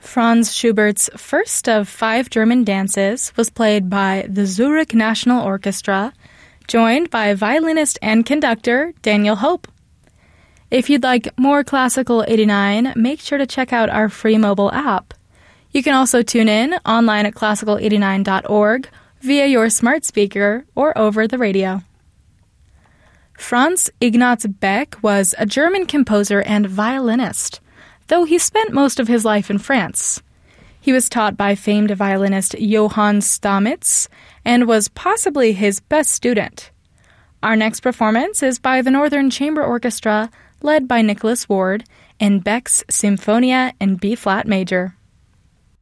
Franz Schubert's first of 5 German dances was played by the Zurich National Orchestra, joined by violinist and conductor Daniel Hope. If you'd like more Classical 89, make sure to check out our free mobile app. You can also tune in online at classical89.org, via your smart speaker, or over the radio. Franz Ignaz Beck was a German composer and violinist, though he spent most of his life in France. He was taught by famed violinist Johann Stamitz and was possibly his best student. Our next performance is by the Northern Chamber Orchestra, led by Nicholas Ward, in Beck's Symphonia in B-flat major.